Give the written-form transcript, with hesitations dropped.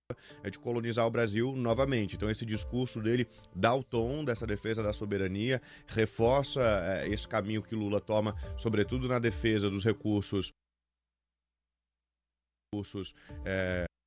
de colonizar o Brasil novamente. Então esse discurso dele dá o tom dessa defesa da soberania, reforça esse caminho que Lula toma, sobretudo na defesa dos recursos